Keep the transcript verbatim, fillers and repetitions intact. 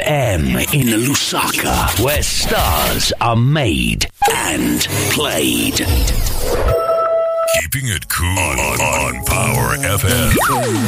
M in Lusaka, where stars are made and played. Keeping it cool on, on Power F M.